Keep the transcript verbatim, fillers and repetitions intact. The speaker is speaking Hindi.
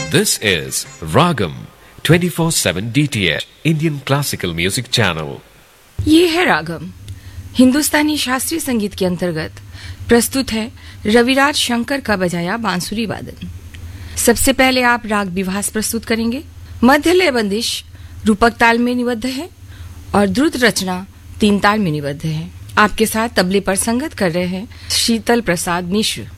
This is Ragam twenty-four seven D T H Indian Classical Music Channel. ये है रागम, हिंदुस्तानी शास्त्रीय संगीत के अंतर्गत प्रस्तुत है रविराज शंकर का बजाया बांसुरी वादन। सबसे पहले आप राग विभास प्रस्तुत करेंगे। मध्य लय बंदिश रूपक ताल में निबद्ध है और द्रुत रचना तीन ताल में निबद्ध है। आपके साथ तबले पर संगत कर रहे हैं शीतल प्रसाद मिश्र।